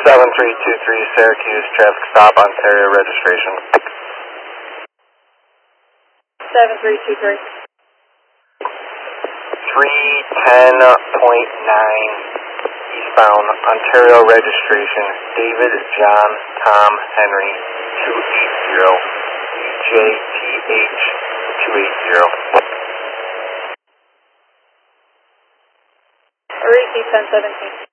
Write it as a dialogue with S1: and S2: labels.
S1: 7323 Syracuse, traffic stop, Ontario registration.
S2: 7323.
S1: 310.9 eastbound, Ontario registration, David John Tom Henry 280, EJTH 280.
S2: Repeat 1017.